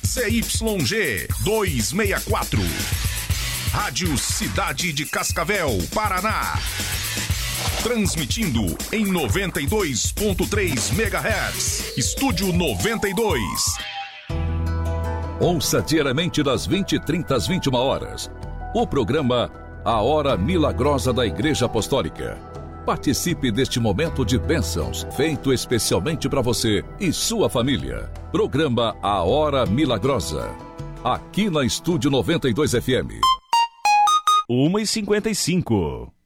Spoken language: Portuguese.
ZYG 264. Rádio Cidade de Cascavel, Paraná. Transmitindo em 92.3 MHz. Estúdio 92. Ouça diariamente das 20h30 às 21h. O programa A Hora Milagrosa da Igreja Apostólica. Participe deste momento de bênçãos, feito especialmente para você e sua família. Programa A Hora Milagrosa. Aqui na Estúdio 92 FM. 1h55.